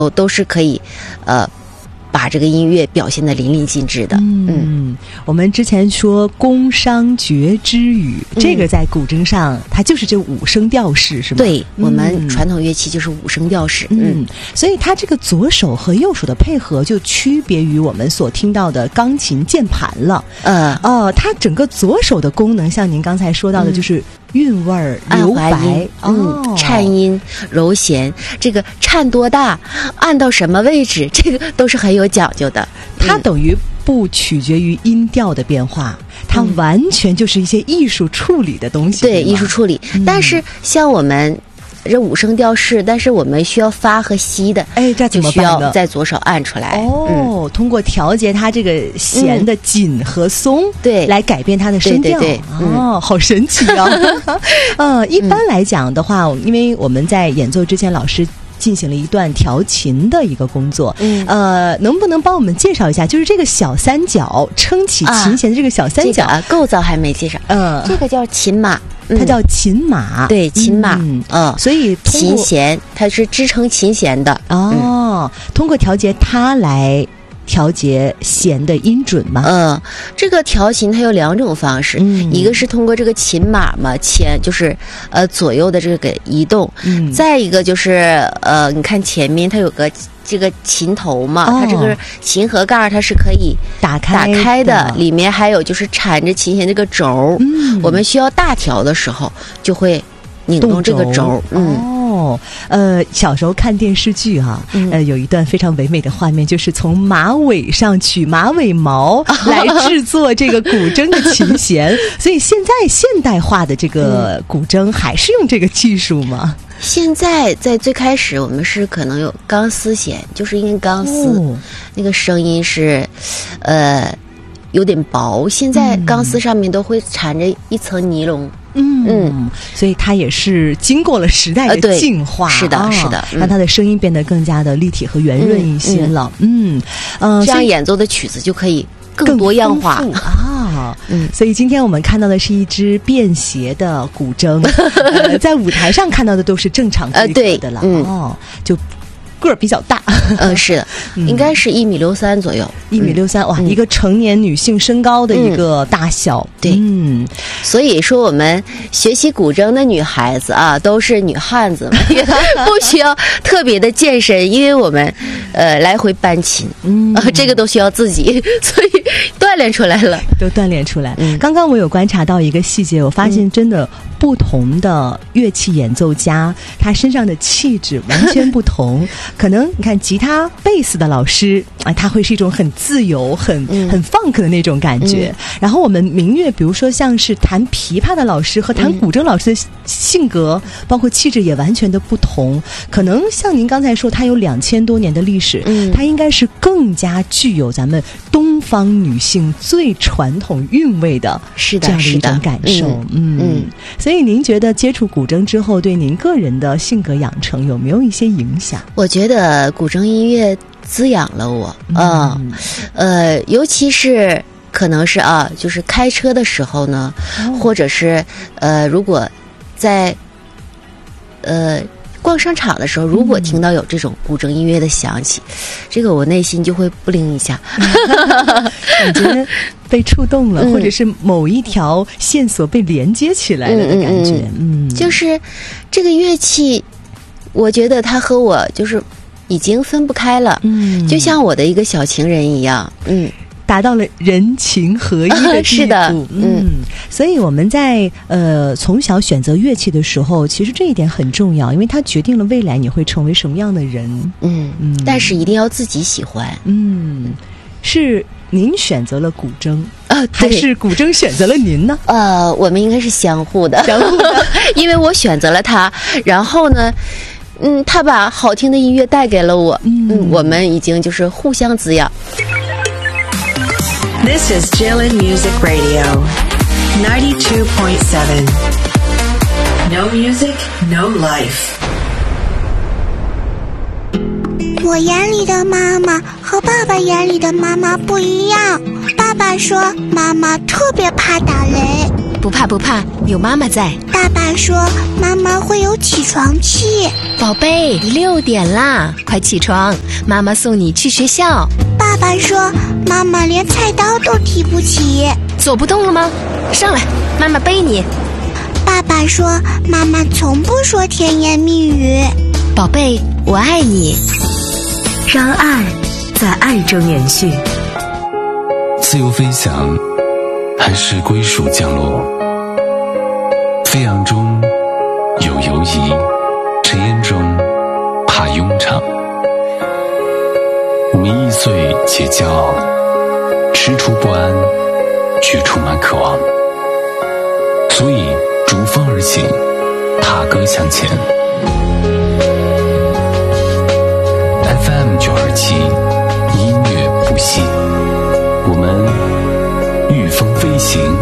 都是可以把这个音乐表现得淋漓尽致的。 我们之前说宫商角徵羽，这个在古筝上它就是这5声调式，是吗？ 对，我们传统乐器就是5声调式。 所以它这个左手和右手的配合就区别于我们所听到的钢琴键盘了。它整个左手的功能，像您刚才说到的，就是韵味儿、留白， 颤音、柔弦，这个颤多大，按到什么位置，这个都是很有讲究的。 它等于不取决于音调的变化，它完全就是一些艺术处理的东西。 对，艺术处理。但是像我们这5声调式，但是我们需要发和吸的， 这怎么办呢？ 就需要在左手按出来。 通过调节它这个弦的紧和松， 对， 来改变它的声调。 对， 好神奇啊！一般来讲的话，因为我们在演奏之前，老师进行了一段调琴的一个工作。能不能帮我们介绍一下，就是这个小三角撑起琴弦的这个小三角？ 构造还没介绍。这个叫琴马。 它叫琴马。 对，琴马。 所以琴弦它是支撑琴弦的。 通过调节它来调节弦的音准吗？ 这个调琴它有2种方式，一个是通过这个琴马嘛，就是左右的这个移动，再一个就是你看前面它有个这个琴头嘛，它这个琴盒盖它是可以打开的，里面还有就是缠着琴弦这个轴，我们需要大调的时候就会拧动这个轴。 小时候看电视剧有一段非常唯美的画面，就是从马尾上取马尾毛来制作这个古筝的琴弦。所以现代化的这个古筝还是用这个技术吗？ 现在在最开始我们是可能有钢丝弦，就是因为钢丝那个声音是有点薄，现在钢丝上面都会缠着一层尼龙。 所以它也是经过了时代的进化。 是的， 让它的声音变得更加的立体和圆润一些了。 这样演奏的曲子就可以更多样化所以今天我们看到的是一支便携的古筝，在舞台上看到的都是正常规格的了。就个儿比较大。 是的，应该是1.63米左右。 1.63米，哇，一个成年女性身高的一个大小。 对，所以说我们学习古筝的女孩子都是女汉子嘛，不需要特别的健身，因为我们来回搬琴，这个都需要自己，所以锻炼出来了， 都锻炼出来。刚刚我有观察到一个细节，我发现真的不同的乐器演奏家，他身上的气质完全不同。可能你看吉他、贝斯的老师他会是一种很自由、很 funk 的那种感觉。然后我们民乐，比如说像是弹琵琶的老师和弹古筝老师的性格，包括气质也完全的不同。可能像您刚才说，他有2000多年的历史，他应该是更加具有咱们东方女性最传统韵味的这样的一种感受。所以您觉得接触古筝之后，对您个人的性格养成有没有一些影响？ 我觉得古筝音乐滋养了我。尤其是可能是就是开车的时候呢，或者是如果在逛商场的时候，如果听到有这种古筝音乐的响起，这个我内心就会不灵一下， 感觉被触动了，或者是某一条线索被连接起来了的感觉。 就是这个乐器，我觉得它和我就是已经分不开了，就像我的一个小情人一样。 达到了人情合一的地步。 是的， 所以我们在从小选择乐器的时候，其实这一点很重要，因为它决定了未来你会成为什么样的人。 但是一定要自己喜欢。 是您选择了古筝还是古筝选择了您呢？ 我们应该是相互的，因为我选择了它，然后呢他把好听的音乐带给了我。我们已经就是互相滋养。 This is Jilin Music Radio, 92.7. No music, no life. 我眼里的妈妈和爸爸眼里的妈妈不一样。爸爸说妈妈特别怕打雷， 不怕不怕，有妈妈在。 爸爸说妈妈会有起床气。 宝贝，6点啦，快起床，妈妈送你去学校。 爸爸说妈妈连菜刀都提不起。 走不动了吗？上来，妈妈背你。 爸爸说妈妈从不说甜言蜜语。 宝贝，我爱你。 让爱在爱中延续。 自由飞翔，还是归属降落？飞扬中有犹疑，尘烟中怕庸常。我们易碎且骄傲，踟蹰不安，却充满渴望。所以逐风而行，踏歌向前。FM 927，音乐不息，我们御风飞行。